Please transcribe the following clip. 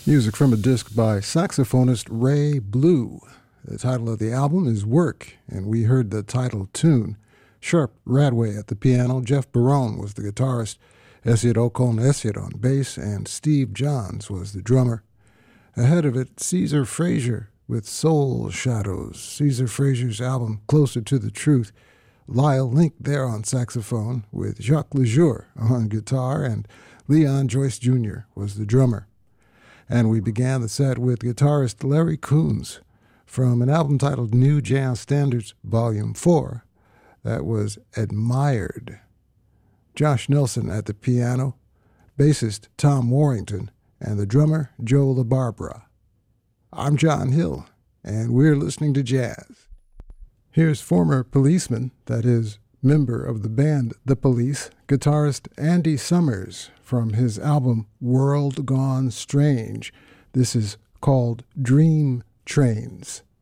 Music from a disc by saxophonist Ray Blue. The title of the album is Work, and we heard the title tune. Sharp Radway at the piano, Jeff Barone was the guitarist, Esiot Okon Esiot on bass, and Steve Johns was the drummer. Ahead of it, Caesar Frazier with Soul Shadows, Caesar Frazier's album Closer to the Truth. Lyle Link there on saxophone with Jacques Lejour on guitar, and Leon Joyce Jr. was the drummer. And we began the set with guitarist Larry Coons from an album titled New Jazz Standards Volume 4. That was Admired. Josh Nelson at the piano, bassist Tom Warrington, and the drummer Joe LaBarbera. I'm John Hill, and we're listening to jazz. Here's former policeman, that is, member of the band The Police, guitarist Andy Summers from his album World Gone Strange. This is called Dream Trains.